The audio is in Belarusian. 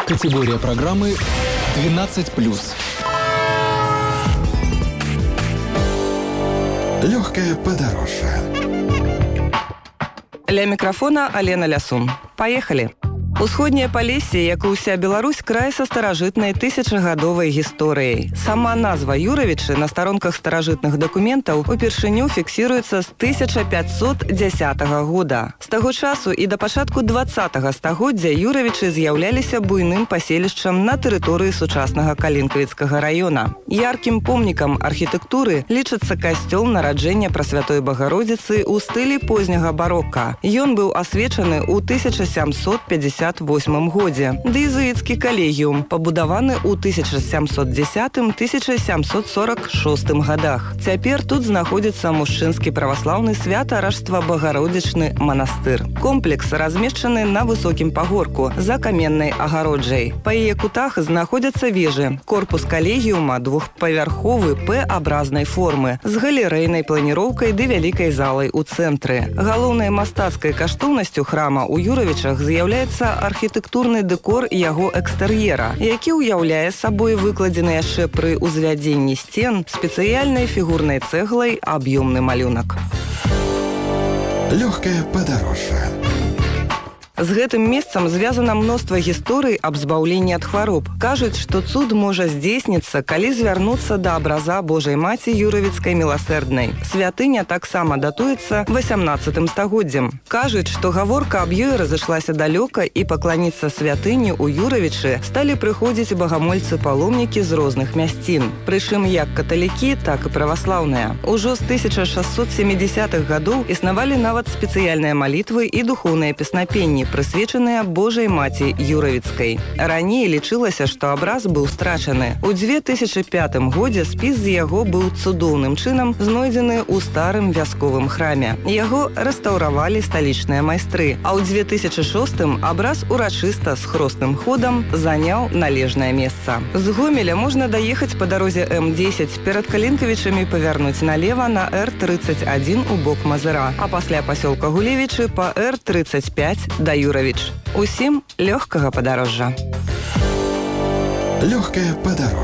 Категория программы 12+. Легкое подорожье. Ля микрофона Алена Лясун. Поехали! Усходняе Палессе, як і ўся Беларусь, край са старажытнай тысячагадовай гісторыяй. Сама назва Юравічы на старонках старажытных дакументаў упершыню фіксіруецца з 1510 года. З таго часу і да пачатку 20-го стагоддзя Юравічы з'яўляліся буйным паселішчам на тэрыторыі сучаснага Калінкавіцкага раёна. Яркім помнікам архітэктуры лічыцца касцёл нараджэння Прасвятой Багародзіцы ў стылі позняга барока. Ён быў асвечаны ў 1758 годзе. Дэзуіцкі калегіум, пабудаваны ў 1710-1746 годах. Цяпер тут знаходзіцца мужчынскі праваслаўны свята-ражства-багародзічны манастыр. Комплекс размешчаны на высокім пагорку за каменнай агароджай. Па яе кутах знаходзяцца вежы. Корпус калегіума двухпавярховы П-абразнай формы з галерэйнай планіроўкай ды вялікай залай у цэнтры. Галоўнай мастацкай каштоўнасцю храма ў Юравічах з'яўляецца архітэктурны дэкор яго экстэр'ера, які ўяўляе сабой выкладзены яшчэ пры ўзвядзенні сцен спецыяльнай фігурнай цэглай аб'ёмны малюнак. Легкое подорожье. З гэтым месцам звязана мноства гісторый аб збаўленні ад хвароб. Кажуць, што цуд можа здзейсніцца, калі звярнуцца да абраза Божай Маці Юравіцкай міласэрднай. Святыня таксама датуецца 18 стагоддзем. Кажуць, што гаворка аб ёй разышлася далёка і пакланіцца святыні ў Юравічы сталі прыходзіць багамольцы-паломнікі з розных мясцін. Прычым як каталікі, так і праваслаўныя. Ужо з 1670-х гадоў існавалі нават спецыяльныя малітвы і духоўныя песнапенні, прысвечаныя Божай Маці Юравіцкай. Раней лічылася, што абраз быў страчаны. У 2005 годзе спіс з яго быў цудоўным чынам знойдзены ў старым вясковым храме. Яго рэстаўравалі сталічныя майстры, а ў 2006 абраз урачыста з хросным ходам заняў належнае месца. З Гомеля можна даехаць па дарозе М10 перад Калінкавічамі павярнуць налева на Р-31 у бок Мазыра, а пасля пасёлка Гулевічы па Р-35 да Юравіч. Усім лёгкага падарожжа. Легкое подорожье.